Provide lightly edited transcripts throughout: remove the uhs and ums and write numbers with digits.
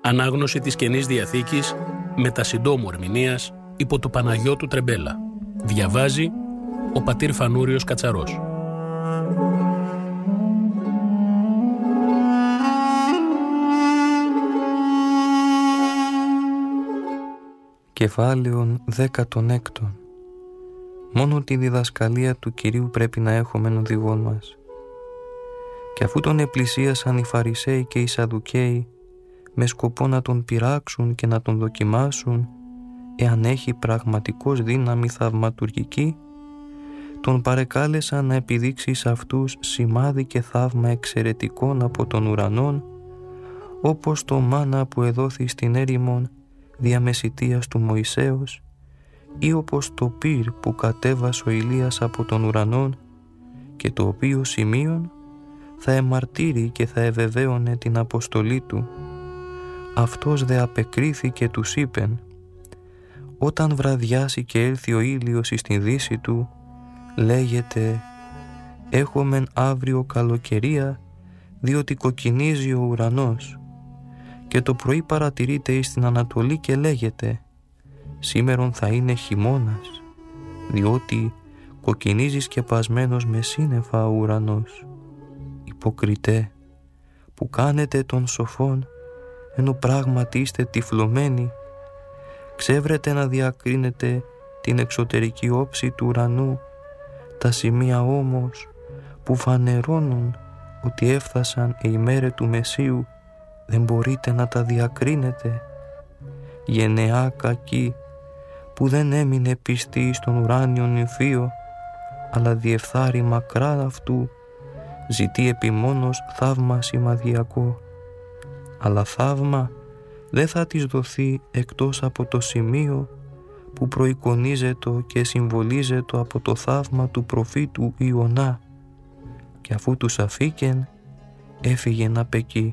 Ανάγνωση της Καινής Διαθήκης με τα συντόμου ερμηνείας υπό του Παναγιώτου Τρεμπέλα. Διαβάζει ο πατήρ Φανούριος Κατσαρός. Κεφάλαιον 16. Μόνο τη διδασκαλία του Κυρίου πρέπει να έχουμε εν οδηγόν μας. Και αφού τον επλησίασαν οι Φαρισαίοι και οι Σαδουκαίοι με σκοπό να τον πειράξουν και να τον δοκιμάσουν εάν έχει πραγματικώς δύναμη θαυματουργική, τον παρεκάλεσαν να επιδείξει σε αυτούς σημάδι και θαύμα εξαιρετικών από τον ουρανόν, όπως το μάνα που εδόθη στην έρημον διαμεσιτείας του Μωυσέως, ή όπως το πυρ που κατέβασε ο Ηλίας από τον ουρανόν, και το οποίο σημείον θα εμαρτύρει και θα εβεβαίωνε την αποστολή του. Αυτός δε απεκρίθηκε τους είπεν: όταν βραδιάσει και έλθει ο ήλιος εις την δύση του, λέγεται έχομεν αύριο καλοκαιρία, διότι κοκκινίζει ο ουρανός. Και το πρωί παρατηρείται εις την Ανατολή και λέγεται σήμερον θα είναι χειμώνας, διότι κοκκινίζει σκεπασμένος με σύννεφα ο ουρανός. Υποκριτέ, που κάνετε τον σοφόν, ενώ πράγματι είστε τυφλωμένοι, ξέβρετε να διακρίνετε την εξωτερική όψη του ουρανού, τα σημεία όμως που φανερώνουν ότι έφτασαν οι ημέρες του Μεσσίου, δεν μπορείτε να τα διακρίνετε. Γενεά κακή, που δεν έμεινε πιστή στον ουράνιο νυμφίο, αλλά διεφθάρει μακρά αυτού, ζητεί επιμόνως θαύμα σημαδιακό. Αλλά θαύμα δεν θα της δοθεί εκτός από το σημείο που προεικονίζεται και συμβολίζεται από το θαύμα του προφήτου Ιωνά, και αφού τους αφήκεν έφυγεν απ' εκεί.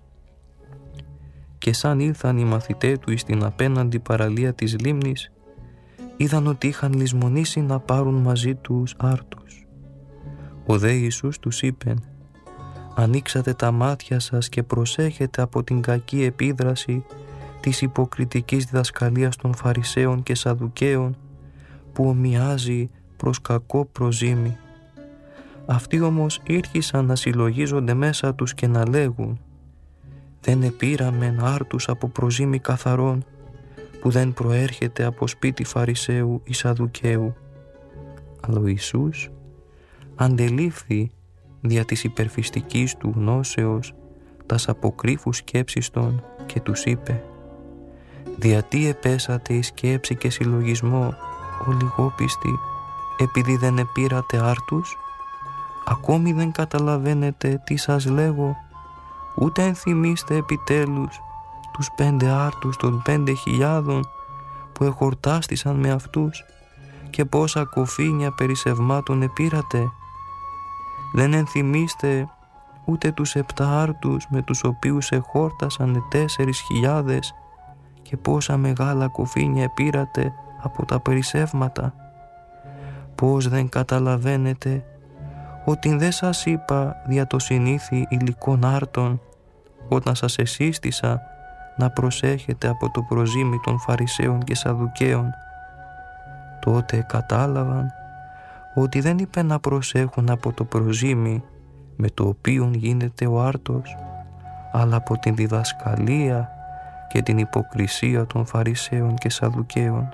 Και σαν ήλθαν οι μαθητές του εις την απέναντι παραλία της λίμνης, είδαν ότι είχαν λησμονήσει να πάρουν μαζί τους άρτους. Ο δε Ιησούς τους είπεν: ανοίξατε τα μάτια σας και προσέχετε από την κακή επίδραση της υποκριτικής διδασκαλίας των Φαρισαίων και Σαδουκαίων, που ομοιάζει προς κακό προζήμι. Αυτοί όμως ήρχισαν να συλλογίζονται μέσα τους και να λέγουν: δεν επήραμεν άρτους από προζήμι καθαρόν, που δεν προέρχεται από σπίτι Φαρισαίου ή Σαδουκαίου. Αλλά ο Ιησούς αντελήφθη δια της υπερφυστικής του γνώσεως τας αποκρύφους σκέψεις των και τους είπε: διατί επέσατε η σκέψη και συλλογισμό, ο λιγόπιστοι, επειδή δεν επήρατε άρτους? Ακόμη δεν καταλαβαίνετε τι σας λέγω? Ούτε ενθυμίστε επιτέλους τους 5 άρτους των 5.000 που εχορτάστησαν με αυτούς, και πόσα κοφίνια περισσευμάτων επήρατε? Δεν ενθυμίστε ούτε τους 7 άρτους με τους οποίους εχόρτασαν 4.000, και πόσα μεγάλα κοφίνια επήρατε από τα περισσεύματα? Πώς δεν καταλαβαίνετε ότι δεν σας είπα δια το συνήθι υλικών άρτων, όταν σας εσύστησα να προσέχετε από το προζήμι των Φαρισαίων και Σαδουκαίων? Τότε κατάλαβαν ότι δεν είπε να προσέχουν από το προζήμι με το οποίο γίνεται ο άρτος, αλλά από την διδασκαλία και την υποκρισία των Φαρισαίων και Σαδουκαίων.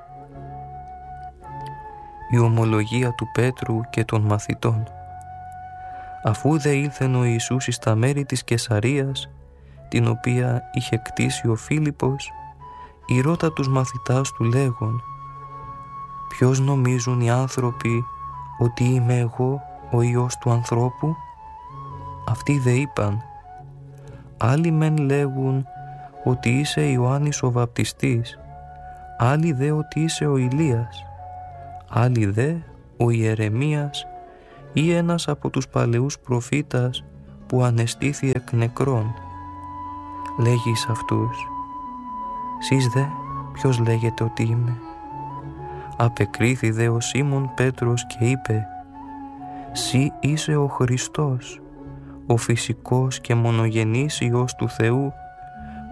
Η ομολογία του Πέτρου και των μαθητών. Αφού δε ήλθεν ο Ιησούς εις τα μέρη της Καισαρίας, την οποία είχε κτίσει ο Φίλιππος, ηρώτα τους μαθητάς του λέγον: ποιος νομίζουν οι άνθρωποι ότι είμαι εγώ ο Υιός του ανθρώπου? Αυτοί δε είπαν: άλλοι μεν λέγουν ότι είσαι Ιωάννης ο βαπτιστής, άλλοι δε ότι είσαι ο Ηλίας, άλλοι δε ο Ιερεμίας ή ένας από τους παλαιούς προφήτας που ανεστήθη εκ νεκρών. Λέγει εις αυτούς: σεις δε ποιος λέγεται ότι είμαι? Απεκρίθη δε ο Σίμων Πέτρος και είπε: «Συ είσαι ο Χριστός, ο φυσικός και μονογενής Υιός του Θεού,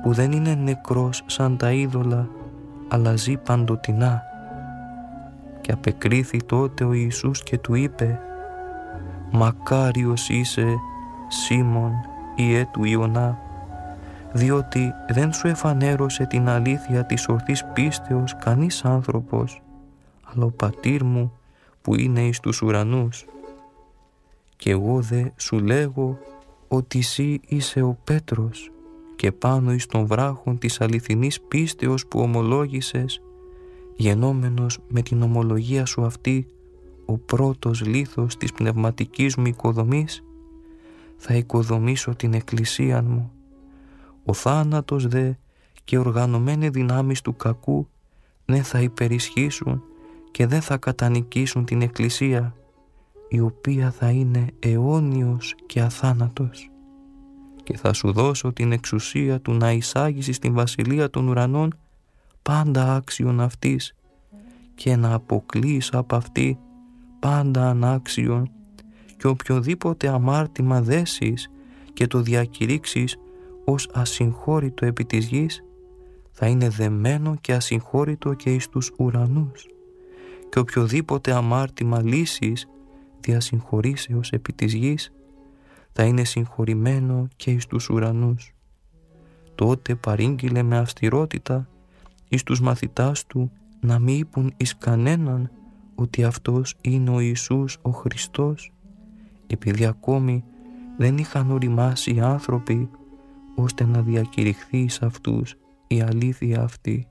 που δεν είναι νεκρός σαν τα είδωλα, αλλά ζει παντοτινά. Και απεκρίθη τότε ο Ιησούς και του είπε: «Μακάριος είσαι, Σίμων, ιε του Ιωνά, διότι δεν σου εφανέρωσε την αλήθεια της ορθής πίστεως κανείς άνθρωπος, αλλά ο πατήρ μου που είναι εις τους ουρανούς. Και εγώ δε σου λέγω ότι εσύ είσαι ο Πέτρος, και πάνω εις των βράχων της αληθινής πίστεως που ομολόγησες, γενόμενος με την ομολογία σου αυτή, ο πρώτος λίθος της πνευματικής μου οικοδομής, θα οικοδομήσω την εκκλησία μου. Ο θάνατος δε και οργανωμένοι δυνάμεις του κακού δεν θα υπερισχύσουν και δεν θα κατανικήσουν την εκκλησία, η οποία θα είναι αιώνιος και αθάνατος. Και θα σου δώσω την εξουσία του να εισάγεις στην βασιλεία των ουρανών πάντα άξιον αυτής και να αποκλείς από αυτή πάντα ανάξιον, και οποιοδήποτε αμάρτημα δέσεις και το διακηρύξεις ως ασυγχώρητο επί της γης, θα είναι δεμένο και ασυγχώρητο και εις τους ουρανούς, και οποιοδήποτε αμάρτημα λύσεις διασυγχωρήσεως επί της γης, θα είναι συγχωρημένο και εις τους ουρανούς. Τότε παρήγγειλε με αυστηρότητα εις τους μαθητάς του να μη είπουν εις κανέναν ότι αυτός είναι ο Ιησούς ο Χριστός, επειδή ακόμη δεν είχαν οριμάσει οι άνθρωποι ώστε να διακηρυχθεί εις αυτούς η αλήθεια αυτή.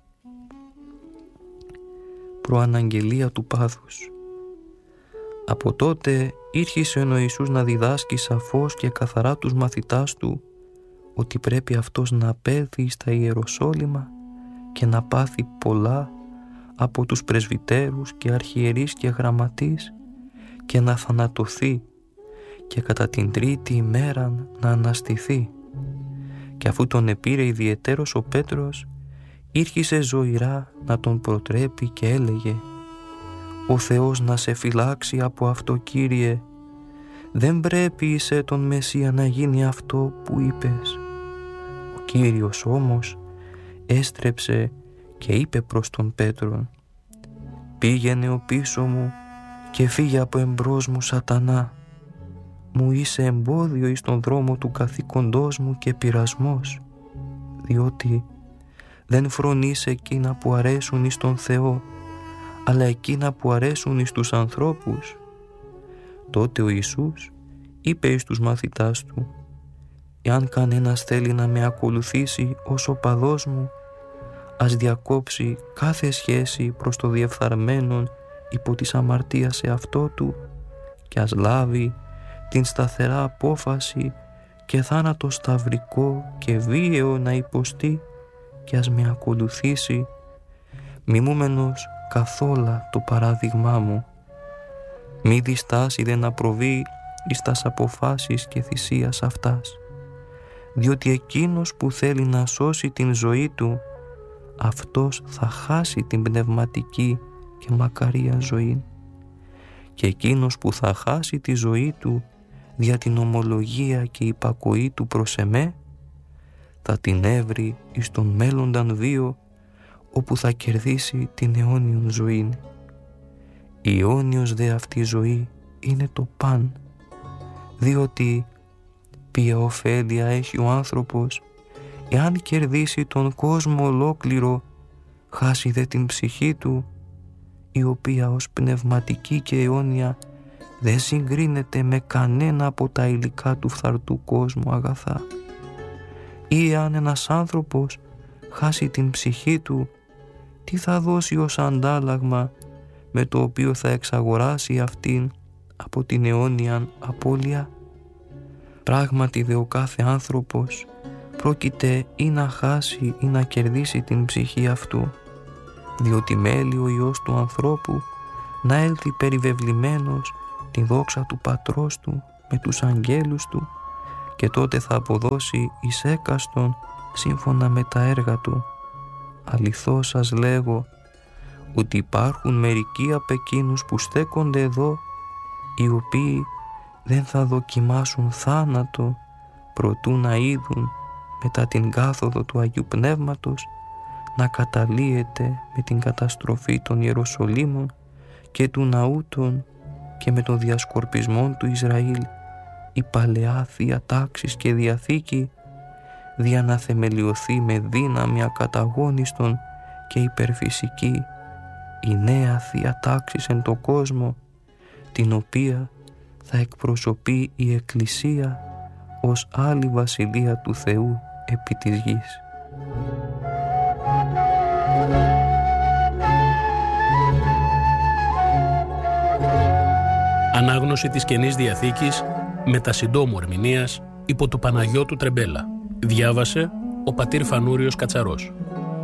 Προαναγγελία του πάθους. Από τότε ήρχισε ο Ιησούς να διδάσκει σαφώς και καθαρά τους μαθητάς του ότι πρέπει αυτός να απέλθει στα Ιεροσόλυμα και να πάθει πολλά από τους πρεσβυτέρους και αρχιερείς και γραμματείς και να θανατωθεί και κατά την τρίτη ημέρα να αναστηθεί. Και αφού τον επήρε ιδιαιτέρως ο Πέτρος, ήρχισε ζωηρά να τον προτρέπει και έλεγε: «Ο Θεός να σε φυλάξει από αυτό, Κύριε, δεν πρέπει είσαι τον Μεσσία να γίνει αυτό που είπες». Ο Κύριος όμως έστρεψε και είπε προς τον Πέτρον: «Πήγαινε ο πίσω μου και φύγε από εμπρός μου, Σατανά. Μου είσαι εμπόδιο εις τον δρόμο του καθήκοντός μου και πειρασμός, διότι δεν φρονείς εκείνα που αρέσουν εις τον Θεό, αλλά εκείνα που αρέσουν εις τους ανθρώπους». Τότε ο Ιησούς είπε εις τους μαθητάς του: «Εάν κανένας θέλει να με ακολουθήσει ως οπαδός μου, ας διακόψει κάθε σχέση προς το διεφθαρμένον υπό της αμαρτίας εαυτό του και ας λάβει την σταθερά απόφαση και θάνατο σταυρικό και βίαιο να υποστεί και ας με ακολουθήσει, μιμούμενος καθόλα το παράδειγμά μου. Μη διστάσει δε να προβεί εις τας αποφάσεις και θυσίας αυτάς, διότι εκείνος που θέλει να σώσει την ζωή του, αυτός θα χάσει την πνευματική και μακαρία ζωή, και εκείνος που θα χάσει τη ζωή του δια την ομολογία και υπακοή του προς εμέ, θα την έβρει εις τον μέλλονταν βίο, όπου θα κερδίσει την αιώνιον ζωή. Η αιώνιος δε αυτή ζωή είναι το παν, διότι ποια ωφέλεια έχει ο άνθρωπος εάν κερδίσει τον κόσμο ολόκληρο, χάσει δε την ψυχή του, η οποία ως πνευματική και αιώνια δεν συγκρίνεται με κανένα από τα υλικά του φθαρτού κόσμου αγαθά. Ή αν ένας άνθρωπος χάσει την ψυχή του, τι θα δώσει ως αντάλλαγμα με το οποίο θα εξαγοράσει αυτήν από την αιώνια απώλεια? Πράγματι δε ο κάθε άνθρωπος πρόκειται ή να χάσει ή να κερδίσει την ψυχή αυτού, διότι μέλει ο Υιός του ανθρώπου να έλθει περιβεβλημένος τη δόξα του Πατρός του με τους αγγέλους του, και τότε θα αποδώσει εις έκαστον σύμφωνα με τα έργα του. Αληθώς σας λέγω ότι υπάρχουν μερικοί από εκείνους που στέκονται εδώ, οι οποίοι δεν θα δοκιμάσουν θάνατο προτού να είδουν μετά την κάθοδο του Αγίου Πνεύματος να καταλύεται με την καταστροφή των Ιεροσολύμων και του ναού των και με τον διασκορπισμό του Ισραήλ η παλαιά Θεία Τάξης και Διαθήκη δια να θεμελιωθεί με δύναμη ακαταγόνιστον και υπερφυσική η νέα Θεία Τάξης εν το κόσμο, την οποία θα εκπροσωπεί η Εκκλησία ως άλλη βασιλεία του Θεού επί της γης. Ανάγνωση της Καινής Διαθήκης με τα συντόμου ερμηνείας υπό του Παναγιώτου Τρεμπέλα. Διάβασε ο πατήρ Φανούριος Κατσαρός.